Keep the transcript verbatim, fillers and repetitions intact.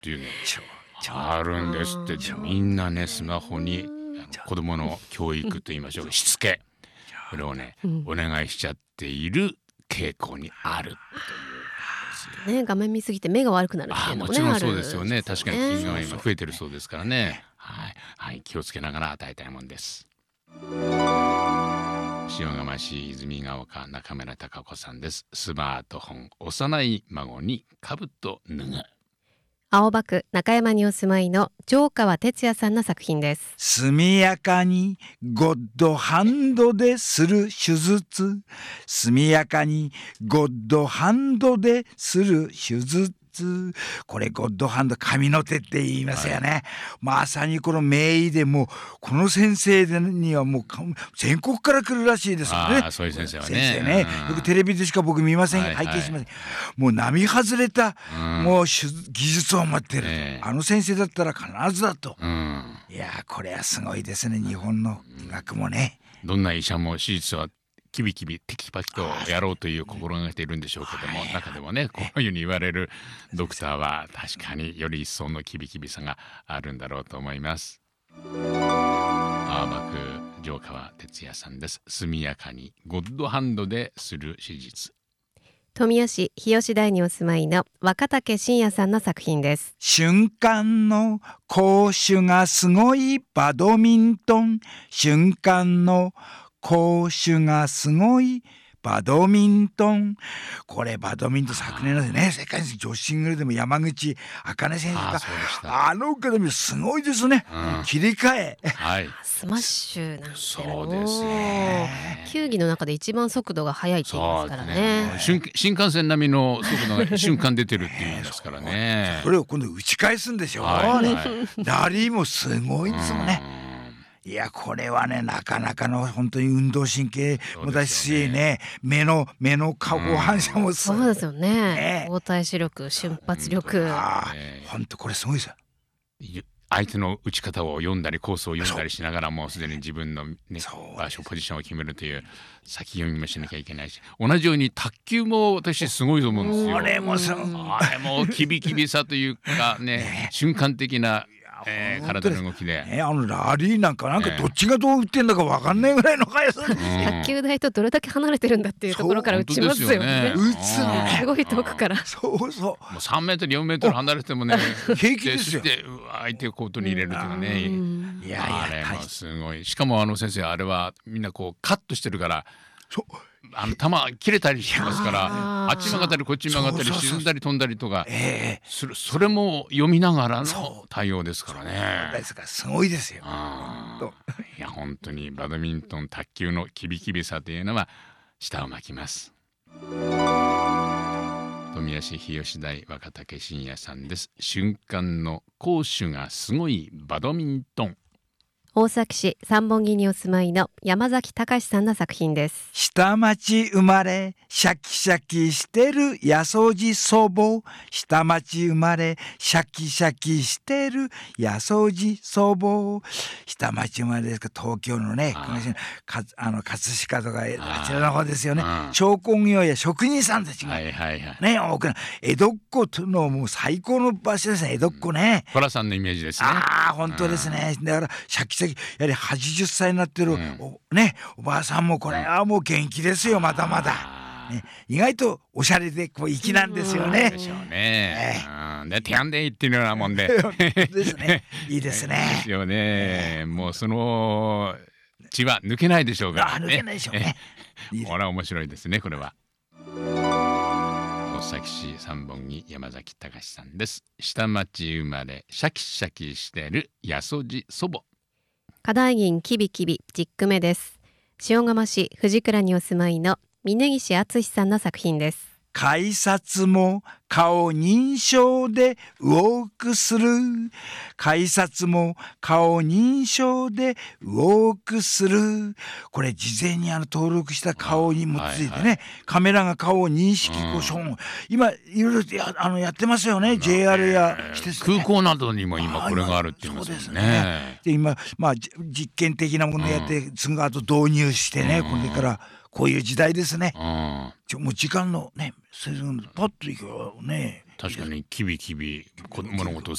っていうねあるんですって。みんなねスマホに子供の教育といいましょうしつけこれをね、うん、お願いしちゃっている傾向にあるという、 ね、画面見すぎて目が悪くなるっていうのもね、 あもちろんそうですよね。確かに近眼が今増えてるそうですからね。はい、はい、気をつけながら与えたいもんです。塩釜市泉ヶ丘中村孝子さんです。スマートフォン幼い孫に兜脱ぐ。 青葉区中山にお住まいの城川哲也さんの作品です。 速やかにゴッドハンドでする手術、速やかにゴッドハンドでする手術。これゴッドハンド神の手って言いますよね、はい、まさにこの名医でもこの先生にはもう全国から来るらしいですよね。 あそういう先生はね、 先生ねよくテレビでしか僕見ません、はいはい、拝見しません。もう並外れた、うん、もう技術を持っている、えー、あの先生だったら必ずだと、うん、いやこれはすごいですね。日本の医学もね、 どんな医者も手術はキビキビテキパキとやろうという心がけているんでしょうけども、はい、中でもねこういうふうに言われるドクターは確かにより一層のキビキビさがあるんだろうと思います。青葉区城川哲也さんです。速やかにゴッドハンドでする手術。 富谷市日吉台にお住まいの若竹真也さんの作品です。 瞬間の攻守がすごいバドミントン、瞬間の攻守がすごいバドミントン。これバドミントン昨年のね世界女子シングルでも山口茜選手が あ, あの方もすごいですね、うん、切り替え、 はい、スマッシュなんてそうですね。 球技の中で一番速度が速いって言いますから ね, ね新幹線並みの速度が瞬間出てるって言うんですからねそれを今度打ち返すんでしょう、はいはい、ラリーもすごいですもんね。いやこれはねなかなかの本当に運動神経もだしね、ね目の目の下半身もす、 うん、そうですよね。動体視力瞬発力、 本当これすごいですよ。 相手の打ち方を読んだりコースを読んだりしながらもうすでに自分の、ね、場所ポジションを決めるという先読みもしなきゃいけないし、同じように卓球も私すごいと思うんですよ。 あれもそあれもキビキビさというかね瞬間的なえー、体の動きで、 ね、あのラリーなんかなんかどっちがどう打ってんだか分かんないぐらいの速さ、 うん、卓球台とどれだけ離れてるんだっていうところから打ちますよね。 打つのねすごい遠くからそうそうもうさんメートルよんメートル離れてもね平気ですよ。 で相手をコートに入れるというね、うん、 いやいやあれもすごい。しかもあの先生あれはみんなこうカットしてるからそうあの球切れたりしますからあっち曲がったりこっち曲がったり沈んだり飛んだりとか、えー、それ、それも読みながらの対応ですからね。 ですからすごいですよ。 いや本当にバドミントン卓球のキビキビさというのは舌を巻きます。富谷市日吉台若竹真也さんです。瞬間の攻守がすごいバドミントン。 大崎市三本木にお住まいの山崎隆さんの作品です。 下町生まれシャキシャキしてるやそじそぼ、下町生まれシャキシャキしてるやそじそぼ。下町生まれですか東京のねあかあの葛飾とかあちらの方ですよね。商工業や職人さんたちが、はいはいはい、ね多くの江戸っ子のもう最高の場所ですね江戸っ子ね。 寅さんのイメージですね。 ああ本当ですね。だからシャキシャキやはりはちじゅっさいになってる、うん、お, ね、おばあさんもこれはもう元気ですよまだまだ、ね、意外とおしゃれでこう粋なんですよね。 でしょうね、うん、で手やんでいっていうようなもんでですねいいですねですよね。もうその血は抜けないでしょうからね。 抜けないでしょうね。 これは面白いですね。これは大崎市三本木山崎隆さんです。下町生まれシャキシャキしてるやそじそぼ。 課題銀キビキビじっ句目です。塩釜市藤倉にお住まいの峯岸敦さんの作品です。 改札も顔認証でウォークする、改札も顔認証でウォークする。これ事前にあの登録した顔に基づいてね、はいはい、カメラが顔を認識故障、うん、今いろいろ や, あのやってますよね。 ジェイアール や、 えー、空港などにも今これがあるって言いますよね。そうですね。 で今、まあ、実験的なものやって、うん、その後導入してね、うん、これからこういう時代ですね、うん、ちょもう時間のねパッといくよね。 確かにキビキビこ物事を